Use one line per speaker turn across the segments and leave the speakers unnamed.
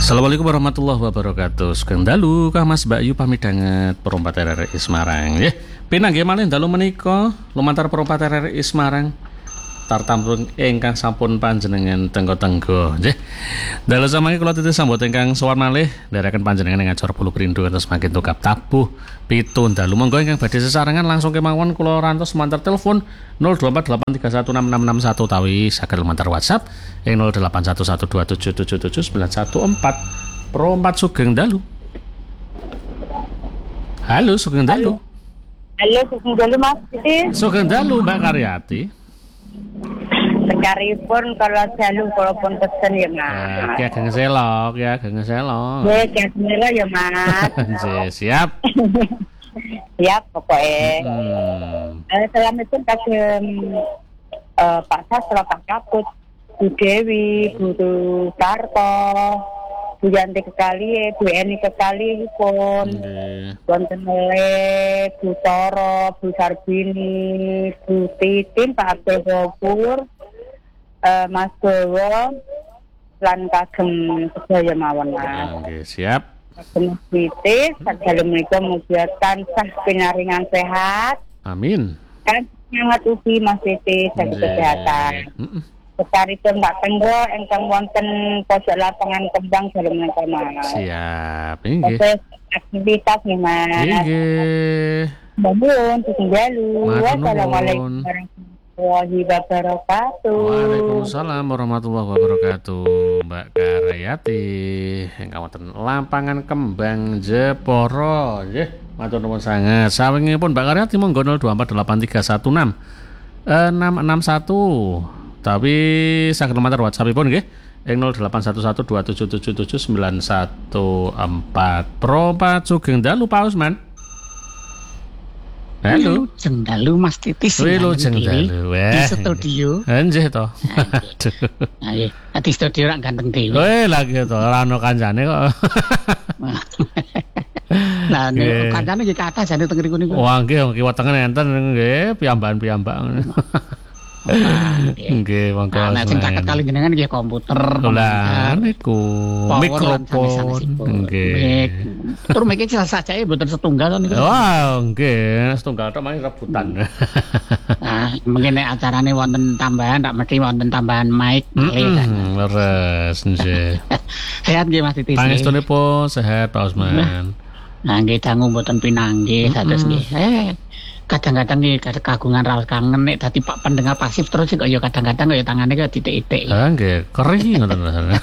Assalamualaikum warahmatullahi wabarakatuh. Sugeng dalu Kang Mas Mbak Yu pamit danget perompat RRI Semarang nggih. Pinanggih malih dalu menika lumantar perompat RRI Semarang. Tartamrun ingkang sampun panjenengan tenggo-tenggo nggih. Dalu samangke kula titih sambut ingkang sowan malih nderekaken panjenengan ing acara Puluh Prindu terus makin tukap tabuh pitun dalu monggo ingkang badhe sesarengan langsung kemawon kula rantos lumantar telepon 02483166661 tawi saged lumantar WhatsApp ing 081127779114 perompat sugeng dalu. Halo sugeng dalu.
Halo sugeng dalu Mas Titi.
Sugeng dalu Mbak Karyati.
Sekaripun kalau dalu kalaupun pesen ya Mas.
Ya geng selok ya geng selok.
Ya geng selok ya Mas.
Siap.
Siap pokoknya. Assalamualaikum kagem Pak Sastra, Pak Kaput, Bu Dewi, Bu Tarto, Bu Yanti kekali, Bu Eni kekali pun, wonten meleh, Bu Toro, Bu Sarbini, Bu Titin, Pak Abdul Ghafur, Mas Bowo, lan kagem sedaya mawon Mas.
Oke, siap.
Kagem Siti, sadaya menika mugi tansah pinaringan sehat.
Amin.
Kan sangat ugi Mas Siti saged kesehatan. Sekaripun Mbak Tenggo ingkang wonten pojok lapangan Kembang dalem menika Mas.
Siap. Nggih.
Aktivitas nih Mas.
Nggih.
Nuwun sugeng dalu. Wassalamualaikum warahmatullahi wabarakatuh.
Waalaikumsalam warahmatullahi wabarakatuh. Mbak Karyati ingkang wonten lapangan Kembang Jepara nggih. Matur nuwun sanget. Sawingipun Mbak Karyati monggo 02483166661. Tapi saged lumantar WhatsApp-ipun nggih ing 081127779114. Perompat sugeng dalu Pak Usman. Halo.
Jeng dalu Mas Titis.
Halo jeng dalu.
Di studio.
Nggih to. Aduh.
Ayo, di studio rak ganteng dhewe.
Weh lagi to, ora ono kancane kok.
Lah nek kancane iki kathah jane teng ngriku niku.
Wah nggih kiwa tengen enten nggih piyambakan-piyambak. Nggih, monggo.
Nah, sing caket kali jenengan nggih komputer.
Lah niku mikrofon. Nggih.
Tur mriki sajae mboten setunggal to niku.
Wah, nggih, setunggal tok mangke rebutan.
Nah, mungkin nek acarane wonten tambahan tak mesti wonten tambahan mic.
Leres nggih.
Sehat nggih Mas Titis.
Pangestunipun sehat Pak Usman.
Nah, nggih dangu mboten pinanggih satus nggih. Kadang-kadang nih kagungan raos kangen nek dadi Pak pendengar pasif terus kok ya kadang-kadang kaya tangane kaya titik-titik.
Ah nggih, kering ngoten.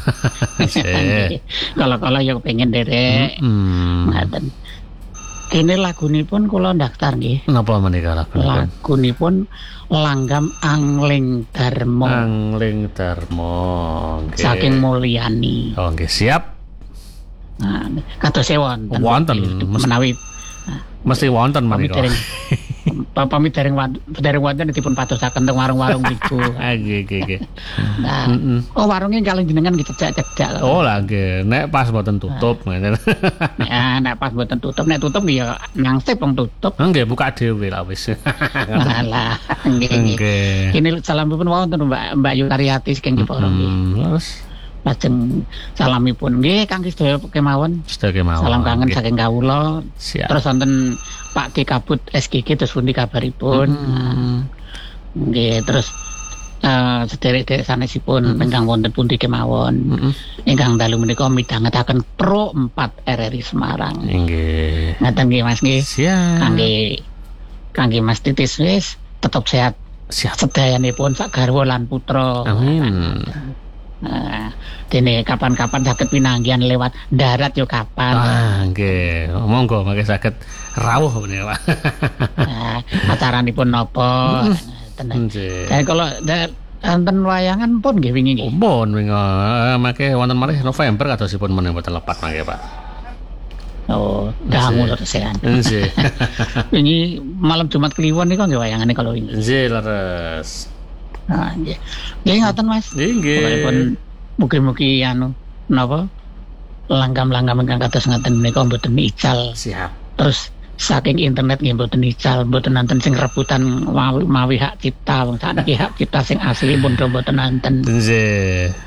Kalau ya pengen derek. Ngaten. Kene lagunipun kula ndaftar nggih.
Napa menika lagunipun?
Lagunipun Langgam Angling Darma.
Angling Darma. Nggih.
Saking Mulyani.
Oh nggih, siap.
Nah, kados wonten.
Wonten
menawi
mesti wonten menika.
Pamit dereng wonten dipun patosaken teng warung-warung niku.
Nggih.
Nah, oh warunge kalih jenengan nggih cedhak-cedhak.
Oh lah nggih, nek pas mboten tutup ngene.
Nek pas mboten tutup, nek tutup ya nyangsep wong tutup.
Nggih, buka dhewe lah wis.
Alah, nggih. Kene salamipun wonten Mbak Yu Karyati saking Jepara nggih.
Terus
lajeng salamipun nggih kangge sedaya kemawon.
Sedaya kemawon.
Salam kangen saking kawula. Terus wonten Pak Ki Kabut SGG terus pundi kabaripun? Nggih, terus sederek-sederek sanesipun ingkang wonten pundi kemawon. Ingkang dalu menika midhangetaken Pro 4 RRI Semarang.
Nggih.
Ngaten nggih Mas nggih.
Siap.
Kangge Mas Titis wis tetep sehat. Sedayanipun sak garwa lan putra.
Amin.
Dene kapan-kapan saged pinanggihan lewat darat yo kapan.
Nggih, monggo mangke saged rawuh menika.
Acaranipun napa?
Nggih.
Kalau enten wayangan pun nggih wingi nggih.
Pun wingi mangke wonten malih November kadosipun menawi mboten lepat mangke Pak.
Oh, dangu terusan.
Nggih.
Wingi malam Jumat Kliwon niku nggih wayangane kalau wingi.
Nggih, leres.
Nah, nggih. Nggih ngoten Mas.
Nggih.
Mugi-mugi napa? Langgam-langgam ingkang kados ngaten menika mboten ical.
Siap.
Terus saking internet nggih mboten ical, mboten nanten sing rebutan mawi hak cipta wong sakniki hak cipta sing asli pun mboten nanten.
Nggih.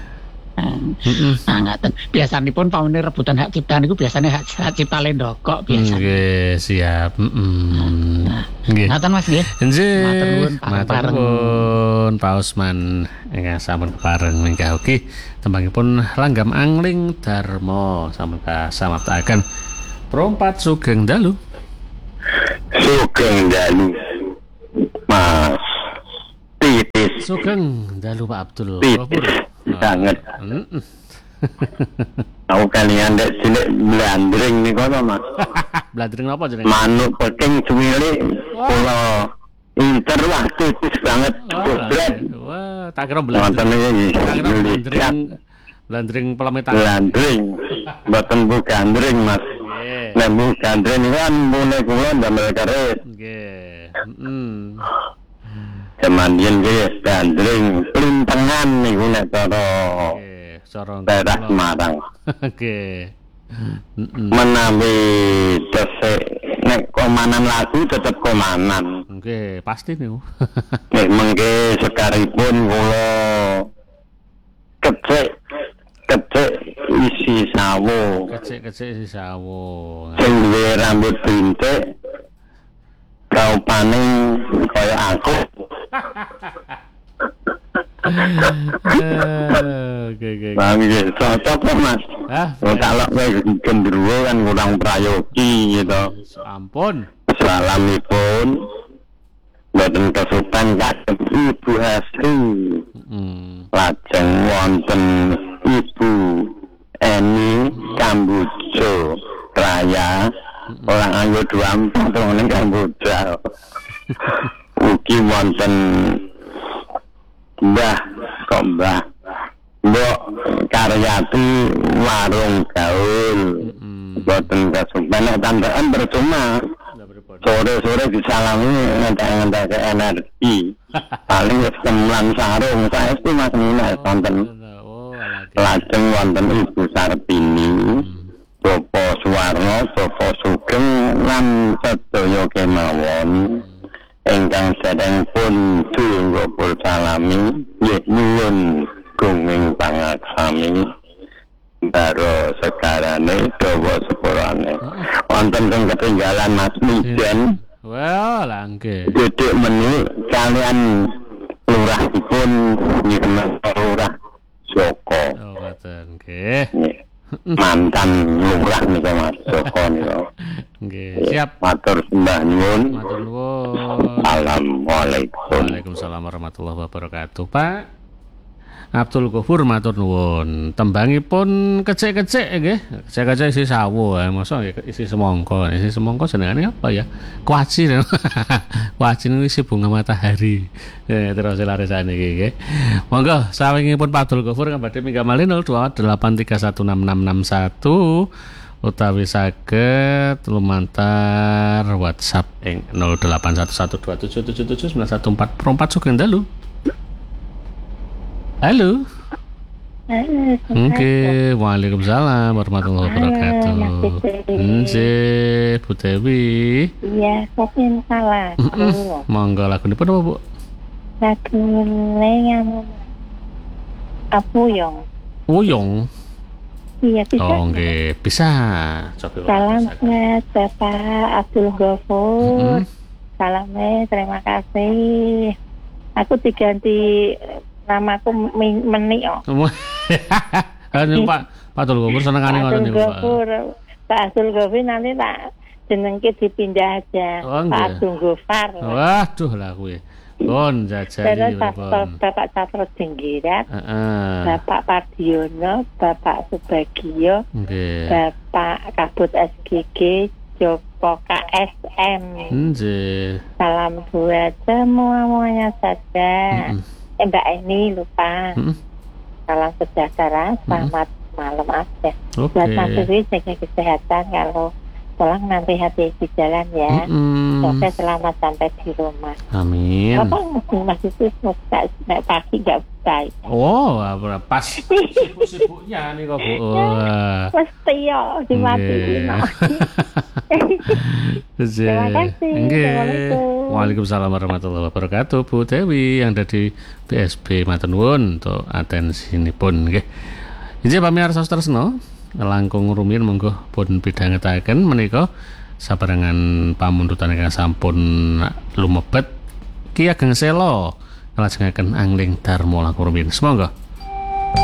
Nah, ngaten. Biasanipun pamane rebutan hak cipta niku biasane hak cipta Lendoko biasa.
Nggih, siap. Nggih.
Ngaten Mas nggih.
Nggih. Matur nuwun Pak Usman ingkang sampun kepareng minggah ugi tembangipun Langgam Angling Darmo sampun kasamaptaken. Perompat Sugeng Dalu.
Sugeng Dalu. Mas Titis.
Sugeng Dalu Pak Abdul.
Titis banget. Aku kalian dek cilik blandring nih kono Mas.
Blandring apa jenenge?
Manuk peking cuwili kula inter wah tipis banget.
Wah, tak kira blandring. Tak kira blandring pelemetan.
Blandring. Mboten bu gandring Mas. Nek bu gandring kan mune kula ndamel karet.
Nggih.
Jaman yen nggih gandring plintengan niku nek cara daerah Semarang.
Oke.
Menawi desek nek komanan lagu tetep komanan.
Oke, pasti niku.
Nek mengke sekaripun kula kecek isi sawo.
Kecek isi sawo.
Sing duwe rambut bintik kaupane kaya aku.
Oke.
Bang iki cocok Mas. Kalau kowe gendruwo kan kurang prayogi gitu.
Ampun.
Salamipun mboten kesupen kagem Ibu Hasri. Lajeng wonten Ibu Eni Kambujo Raya. Orang ayu 24 ngene Kambujo. Ugi wonten Mbah Mbok Karyati warung gaul. Boten kesupen nek tambahan percuma. Sore-sore disalami ngentek-ngentek energi. Paling semlan sarung saestu Mas Nina wonten. Lajeng wonten Ibu Sartini. Bapak Suwarno, Bapak Sugeng lan sedaya kemawon. Ingkang sedeng pun dunggo salami nggih nyuwun gunging pangaksami baro sekarane dawa sepurane wonten sing ketinggalan Mas Mijen.
Wah, langke
Dedek meni kalian lurahipun nyirna lurah Joko.
Oh, ngoten nggih.
Mantan lurah niku Mas Joko niku.
Nggih, siap.
Matur sembah nyuwun.
Matur nuwun.
Assalamualaikum.
Waalaikumsalam warahmatullahi wabarakatuh. Pak Abdul Ghafur matur nuwun. Tembangipun kecek-kecek nggih. Kecek-kecek isi sawo, mosok isi semangka. Isi semangka jenengane apa ya? Kuaci. Kuaci niku isi bunga matahari. Terus laresane iki nggih. Monggo sawingipun Pak Abdul Ghafur kan badhe minggah malih 028316661 utawi saged lumantar WhatsApp ing 081127779114 perompat Sugeng Dalu. Halo. Oke, waalaikumsalam warahmatullahi wabarakatuh. Bu Dewi.
Iya, saya salah.
Monggo lagunipun apa, Bu?
Lagune yang Apuyong.
Uyong.
Iya, bisa.
Oh, nggih, bisa. Coba.
Salam buat Bapak Abdul Ghafur. Salamnya, terima kasih. Aku diganti namaku Meni kok.
Anu Pak Abdul Ghafur senengane ngoten niku, Pak.
Pak Abdul Ghafur nanti tak jenengke dipindah aja. Pak Abdul Ghafar.
Waduh lah kuwi. Pun jajali
pun. Bapak Satro Jenggirat, Bapak Pardiono, Bapak Subagio, Bapak Kabut SGG, Joko KSM. Salam buat semuanya saja. Mbak Eni lupa. Salam sejahtera, selamat malam aja. Buat Mas Dewi jaga kesehatan kalau pulang nanti hati di jalan ya. Semoga selamat sampai di rumah.
Amin.
Apa Mas itu naik pagi nggak baik?
Oh, pas sibuk-sibuknya nih kok Bu.
Mesti ya dimatiin. Terima kasih.
Waalaikumsalam warahmatullahi wabarakatuh Bu Dewi yang ada di BSB matur nuwun untuk atensinipun nggih. Injih pamirsa tresna, langkung rumiyin monggo pun pidhangetaken menika saperangan pamuntutan ingkang sampun lumebet Ki Ageng Sela nglajengaken angling Darma langkung rumiyin. Semangga.